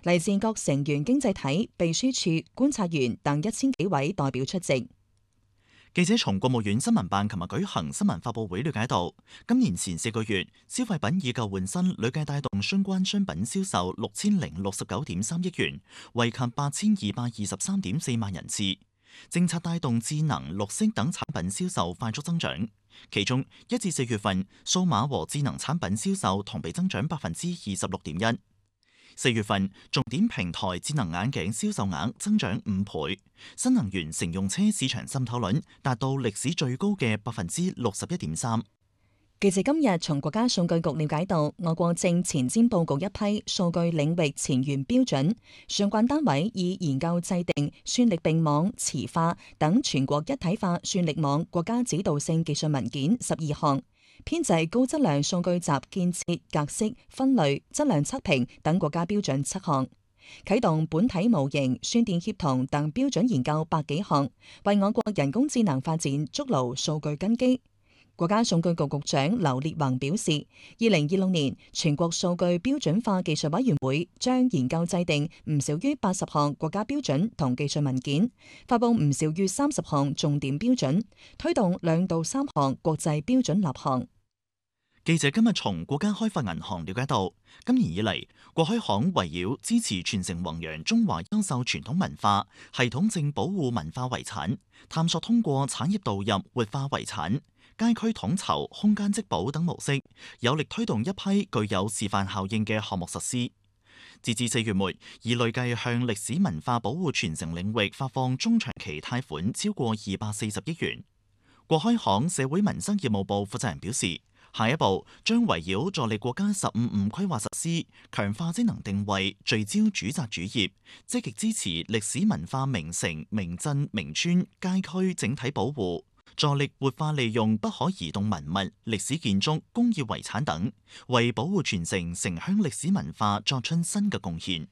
嚟自各成員經濟體、秘書處、觀察員等1000幾位代表出席。 記者從國務院新聞辦琴日舉行新聞發佈會了解到，今年前4個月消費品以舊換新累計帶動相關商品銷售6069.3億元，惠及8223.4萬人次。政策帶動智能、綠色等產品銷售快速增長，其中1至4月份數碼和智能產品銷售同比增長26.1%。4月份重點平台智能眼鏡銷售額增長5倍，新能源乘用車市場滲透率達到歷史最高嘅61.3%。 記者今日從國家數據局了解到，我國正前瞻佈局一批數據領域前沿標準，相關單位已研究制定算力並網、磁化等全國一體化算力網國家指導性技術文件12項。編製高質量數據集建設、格式、分類、質量測評等國家標準7項，啟動本體模型、算電協同等標準研究100幾項，為我國人工智能發展築牢數據根基。國家數據局局長劉烈宏表示，2026年全國數據標準化技術委員會將研究制定唔少於80項國家標準同技術文件，發布唔少於30項重點標準，推動2到3項國際標準立項。 記者今日從國家開發銀行了解到，今年以嚟，國開行圍繞支持傳承弘揚中華優秀傳統文化，系統性保護文化遺產，探索通過產業導入活化遺產、街區統籌、空間積保等模式，有力推動一批具有示範效應嘅項目實施。截至4月末，已累計向歷史文化保護傳承領域發放中長期貸款超過240億元。國開行社會民生業務部負責人表示，下一步將圍繞助力國家15+5規劃實施，強化職能定位，聚焦主責主業，積極支持歷史文化名城、名鎮、名村、街區整體保護，助力活化利用不可移動文物、歷史建築、工業遺產等，為保護傳承城鄉歷史文化作出新嘅貢獻。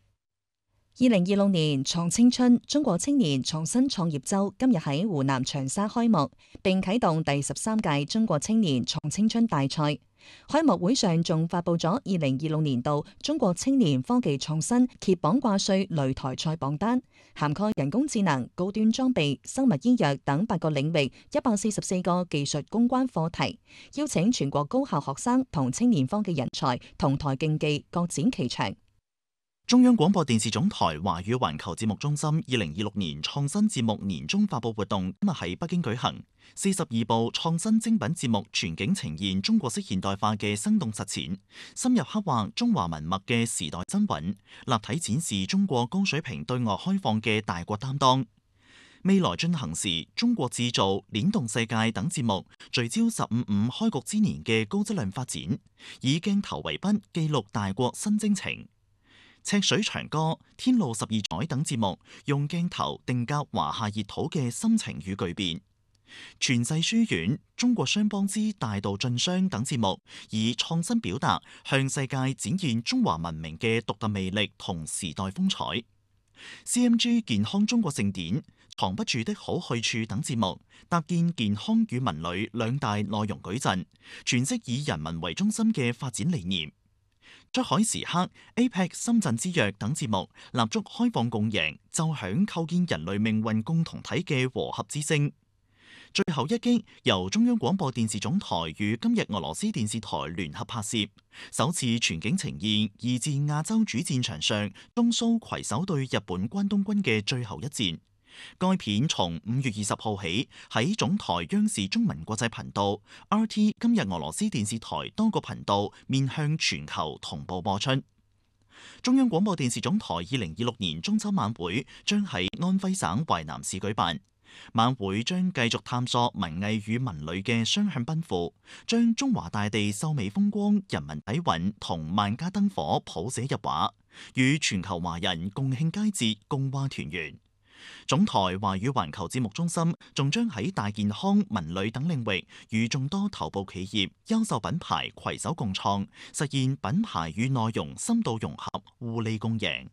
2026年創青春中國青年創新創業週今日喺湖南長沙開幕，並啟動第13屆中國青年創青春大賽。開幕會上仲發佈咗2026年度中國青年科技創新揭榜掛帥擂台賽榜單，涵蓋人工智能、高端裝備、生物醫藥等8個領域144個技術攻關課題，邀請全國高校學生同青年科技人才同台競技，各展其長。 中央廣播電視總台華語環球節目中心2026年創新節目年終發佈活動今日喺北京舉行，42部創新精品節目全景呈現中國式現代化嘅生動實踐，深入刻畫中華文脈嘅時代真韻，立體展示中國高水平對外開放嘅大國擔當。未來進行時、中國製造、聯動世界等節目聚焦15+5開局之年嘅高質量發展，以鏡頭為筆記錄大國新征程。赤水長歌、天路12載等節目用鏡頭定格華夏熱土嘅深情與巨變。傳世書院、中國商幫之大道進商等節目以創新表達向世界展現中華文明嘅獨特魅力同時代風采。CMG 健康中國盛典、藏不住的好去處等節目搭建健康與文旅兩大內容矩陣，詮釋以人民為中心嘅發展理念。出海時刻、APEC 深圳之約等節目立足開放共贏，奏響構建人類命運共同體嘅和合之聲。最後一擊由中央廣播電視總台與今日俄羅斯電視台聯合拍攝，首次全景呈現2戰亞洲主戰場上中蘇攜手對日本關東軍嘅最後一戰。該片從5月20號起喺總台央視中文國際頻道、RT 今日俄羅斯電視台多個頻道面向全球同步播出。中央廣播電視總台2026年中秋晚會將喺安徽省淮南市舉辦，晚會將繼續探索文藝與文旅嘅雙向奔赴，將中華大地秀美風光、人民底蘊同萬家燈火譜寫入畫，與全球華人共慶佳節、共話團圓。總台華語環球節目中心仲將喺大健康、文旅等領域與眾多頭部企業、優秀品牌攜手共創，實現品牌與內容深度融合、互利共贏。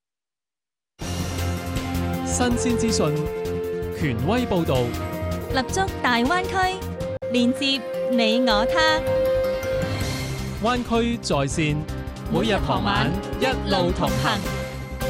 新鮮資訊，權威報導， 立足大灣區，連接你我他。 灣區在線，每日傍晚一路同行。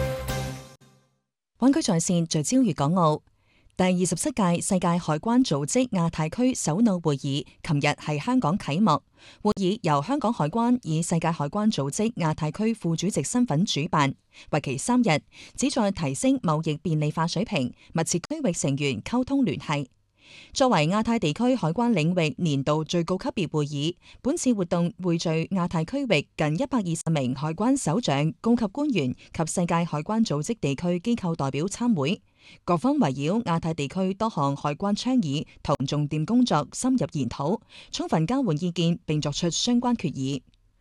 灣區在線聚焦粵港澳。第27屆世界海關組織亞太區首腦會議，琴日喺香港啟幕。會議由香港海關以世界海關組織亞太區副主席身份主辦，為期3日，旨在提升貿易便利化水平，密切區域成員溝通聯繫。作為亞太地區海關領域年度最高級別會議，本次活動匯聚亞太區域近120名海關首長、高級官員及世界海關組織地區機構代表參會。各方圍繞亞太地區多項海關倡議同重點工作深入研討，充分交換意見並作出相關決議。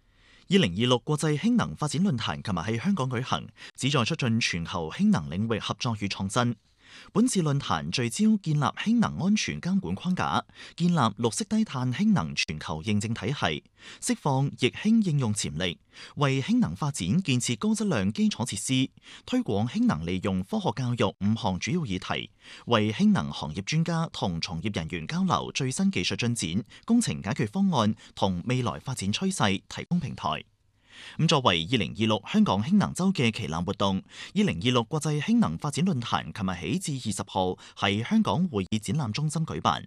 2026國際氫能發展論壇琴日喺香港舉行，旨在促進全球氫能領域合作與創新。本次論壇聚焦建立氫能安全監管框架，建立綠色低碳氫能全球認證體系，釋放液氫應用潛力，為氫能發展建設高質量基礎設施，推廣氫能利用科學教育5項主要議題，為氫能行業專家同從業人員交流最新技術進展、工程解決方案同未來發展趨勢提供平台。作為2026香港氫能週嘅旗艦活動，2026國際氫能發展論壇琴日起至20號喺香港會議展覽中心舉辦。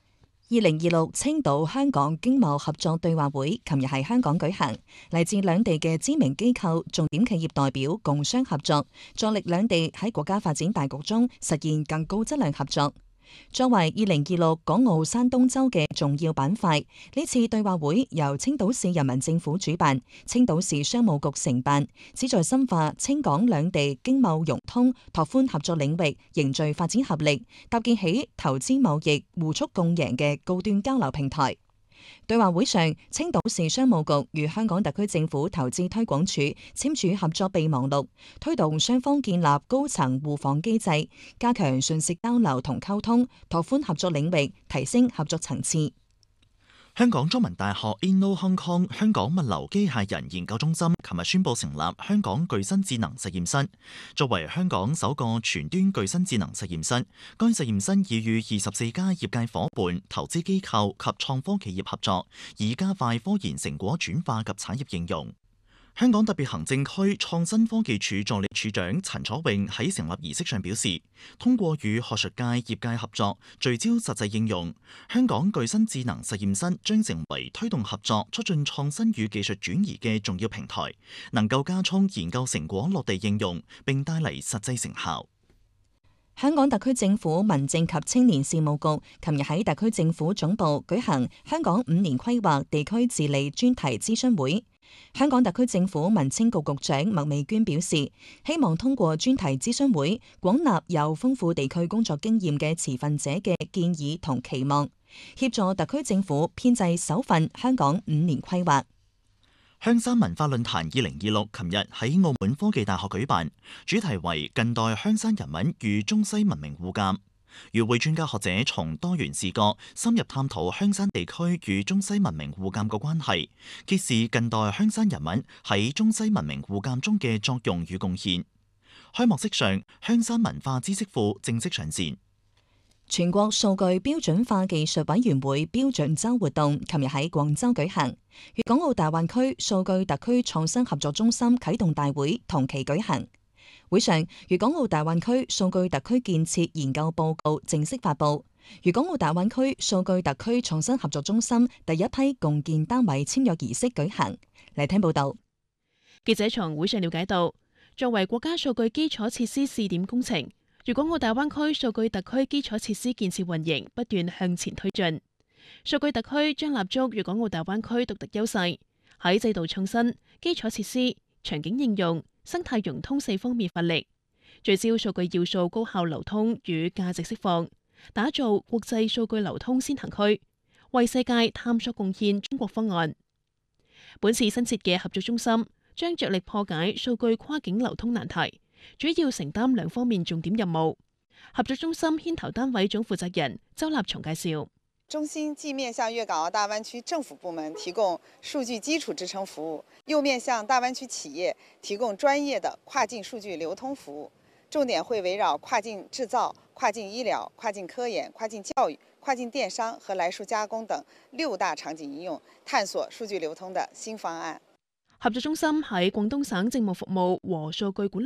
2026青島香港經貿合作對話會琴日喺香港舉行，嚟自兩地嘅知名機構、重點企業代表共商合作，助力兩地喺國家發展大局中實現更高質量合作。作為2026港澳山東週嘅重要板塊，呢次對話會由青島市人民政府主辦，青島市商務局承辦，旨在深化青港兩地經貿融通、拓寬合作領域，凝聚發展合力，搭建起投資貿易互促共贏嘅高端交流平台。對話會上，青島市商務局與香港特區政府投資推廣署簽署合作備忘錄，推動雙方建立高層互訪機制，加強信息交流同溝通，拓寬合作領域，提升合作層次。 香港中文大學 Inno Hong Kong 香港物流機械人研究中心琴日宣布成立香港具身智能實驗室，作為香港首個全端具身智能實驗室。該實驗室已與24家業界夥伴、投資機構及創科企業合作，以加快科研成果轉化及產業應用。香港特別行政區創新科技處助理處長陳楚穎喺成立儀式上表示，通過與學術界、業界合作，聚焦實際應用，香港具身智能實驗室將成為推動合作、促進創新與技術轉移嘅重要平台，能夠加速研究成果落地應用，並帶嚟實際成效。 香港特區政府民政及青年事務局琴日喺特區政府總部舉行香港5年規劃地區治理專題諮詢會。香港特區政府民青局局長麥美娟表示，希望通過專題諮詢會，廣納有豐富地區工作經驗嘅持份者嘅建議同期望，協助特區政府編製首份香港5年規劃。 香山文化論壇2026琴日喺澳門科技大學舉辦，主題為近代香山人文與中西文明互鑑。與會專家學者從多元視角深入探討香山地區與中西文明互鑑嘅關係，揭示近代香山人文喺中西文明互鑑中嘅作用與貢獻。開幕式上，香山文化知識庫正式上線。 全國數據標準化技術委員會標準週活動琴日喺廣州舉行，粵港澳大灣區數據特區創新合作中心啟動大會同期舉行。會上，粵港澳大灣區數據特區建設研究報告正式發布，粵港澳大灣區數據特區創新合作中心第一批共建單位簽約儀式舉行。嚟聽報道。 記者從會上了解到，作為國家數據基礎設施試點工程，粵港澳大灣區數據特區基礎設施建設運營不斷向前推進。數據特區將立足粵港澳大灣區獨特優勢，喺制度創新、基礎設施、場景應用、生態融通4方面發力，聚焦數據要素高效流通與價值釋放，打造國際數據流通先行區，為世界探索貢獻中國方案。本次新設嘅合作中心將着力破解數據跨境流通難題，主要承擔2方面重點任務。合作中心牽頭單位總負責人周立松介紹。 中心既面向粵港澳大灣區政府部門提供數據基礎支撐服務，又面向大灣區企業提供專業的跨境數據流通服務，重點會圍繞跨境製造、跨境醫療、跨境科研、跨境教育、跨境電商和來數加工等6大場景應用，探索數據流通的新方案。 合作中心喺廣東省政務服務和數據管理